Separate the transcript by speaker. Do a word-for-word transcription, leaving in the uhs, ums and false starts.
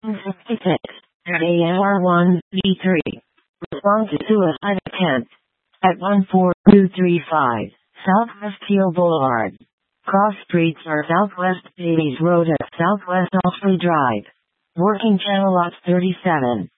Speaker 1: sixty-six at A R one V three. Respond to suicide attempt at one four two three five Southwest Teal Boulevard. Cross streets are Southwest Davies Road at Southwest Oxley Drive. Working channel lots thirty-seven.